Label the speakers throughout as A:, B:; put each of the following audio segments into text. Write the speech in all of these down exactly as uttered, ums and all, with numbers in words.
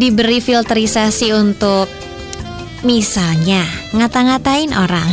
A: diberi filterisasi untuk misalnya ngata-ngatain orang.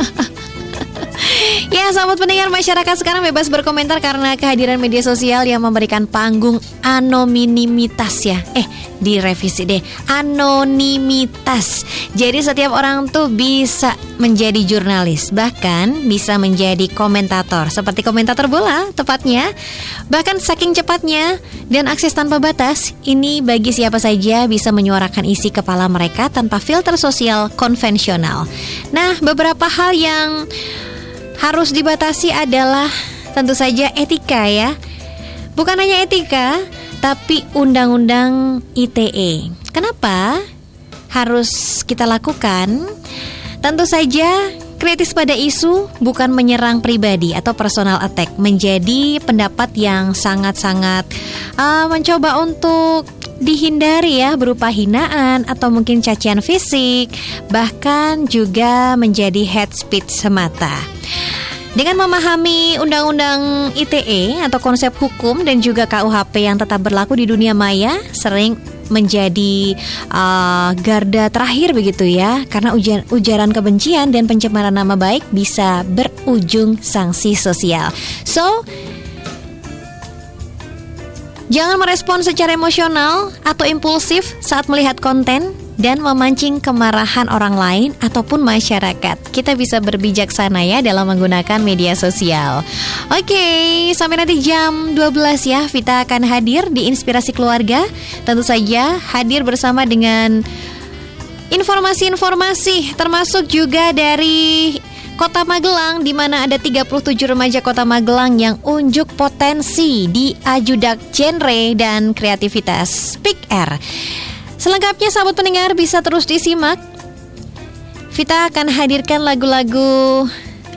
A: Ya, sahabat pendengar, masyarakat sekarang bebas berkomentar karena kehadiran media sosial yang memberikan panggung anonimitas ya. Eh, direvisi deh, anonimitas. Jadi setiap orang tuh bisa menjadi jurnalis, bahkan bisa menjadi komentator, seperti komentator bola tepatnya. Bahkan saking cepatnya dan akses tanpa batas, ini bagi siapa saja bisa menyuarakan isi kepala mereka tanpa filter sosial konvensional. Nah, beberapa hal yang harus dibatasi adalah tentu saja etika ya. Bukan hanya etika, tapi undang-undang I T E. Kenapa harus kita lakukan? Tentu saja kritis pada isu, bukan menyerang pribadi atau personal attack, menjadi pendapat yang sangat-sangat uh, mencoba untuk dihindari ya, berupa hinaan atau mungkin cacian fisik, bahkan juga menjadi hate speech semata. Dengan memahami undang-undang I T E atau konsep hukum dan juga K U H P yang tetap berlaku di dunia maya sering menjadi uh, garda terakhir begitu ya, karena ujar, ujaran kebencian dan pencemaran nama baik bisa berujung sanksi sosial. So, jangan merespon secara emosional atau impulsif saat melihat konten dan memancing kemarahan orang lain ataupun masyarakat. Kita bisa berbijaksana ya dalam menggunakan media sosial. Oke, sampai nanti jam dua belas ya, Vita akan hadir di Inspirasi Keluarga. Tentu saja hadir bersama dengan informasi-informasi, termasuk juga dari Kota Magelang, di mana ada tiga puluh tujuh remaja Kota Magelang yang unjuk potensi di ajudak genre dan kreativitas Speak Air. Selengkapnya sahabat pendengar bisa terus disimak. Vita akan hadirkan lagu-lagu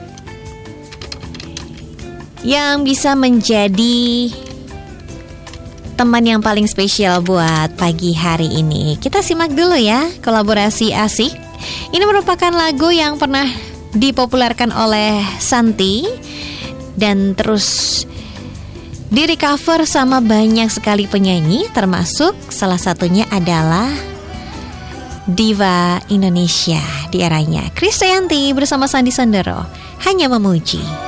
A: yang bisa menjadi teman yang paling spesial buat pagi hari ini. Kita simak dulu ya, kolaborasi asik. Ini merupakan lagu yang pernah dipopulerkan oleh Santi dan terus di-recover sama banyak sekali penyanyi, termasuk salah satunya adalah diva Indonesia di eranya Krisdayanti bersama Sandy Sandoro, Hanya Memuji.